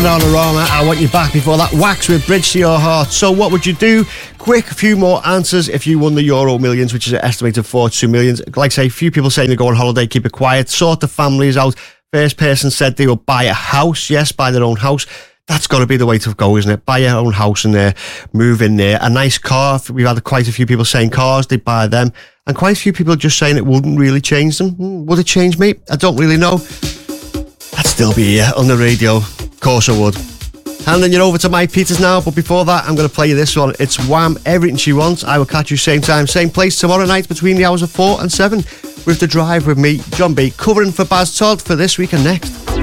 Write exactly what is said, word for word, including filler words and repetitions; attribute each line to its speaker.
Speaker 1: Panorama, I Want You Back. Before that, Wax with Bridge to Your Heart. So what would you do? Quick, a few more answers if you won the Euro Millions, which is an estimated forty-two million. Like I say, a few people saying they go on holiday, keep it quiet, sort the families out. First person said they would buy a house. Yes, buy their own house. That's got to be the way to go, isn't it? Buy your own house and uh, move in there. A nice car. We've had quite a few people saying cars, they'd buy them. And quite a few people just saying it wouldn't really change them. Hmm, would it change me? I don't really know. I'd still be here on the radio. Of course I would. Handing you over to Mike Peters now, but before that, I'm going to play you this one. It's Wham! Everything She Wants. I will catch you same time, same place tomorrow night between the hours of four and seven with The Drive with me, John B, covering for Baz Todd for this week and next.